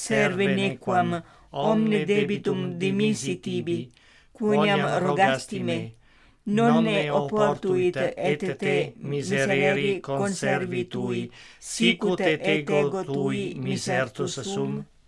serve nequam omne debitum dimisi tibi, quoniam rogasti me, non ne oportuit et te miserere conservi tui, sicut et ego tui misertus sum?